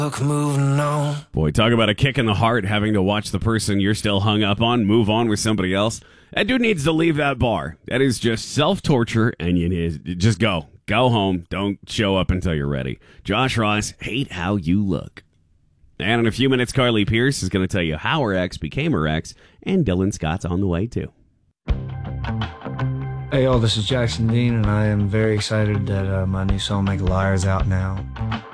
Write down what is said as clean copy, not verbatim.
Moving on. Boy, talk about a kick in the heart having to watch the person you're still hung up on move on with somebody else. That dude needs to leave that bar. That is just self-torture, and you need to just go. Go home. Don't show up until you're ready. Josh Ross, hate how you look. And in a few minutes, Carly Pierce is going to tell you how her ex became her ex, and Dylan Scott's on the way, too. Hey, y'all, this is Jackson Dean, and I am very excited that my new song, Make a Liar, is out now.